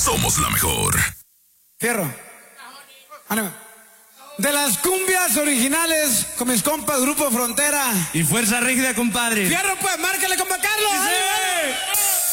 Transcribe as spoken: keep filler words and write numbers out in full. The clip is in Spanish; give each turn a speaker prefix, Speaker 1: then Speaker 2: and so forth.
Speaker 1: somos la mejor.
Speaker 2: Fierro. Ánimo. De las cumbias originales con mis compas Grupo Frontera
Speaker 3: y Fuerza Rígida, compadre.
Speaker 2: Fierro, pues, márcale, compa Carlos.
Speaker 3: ¡Sí!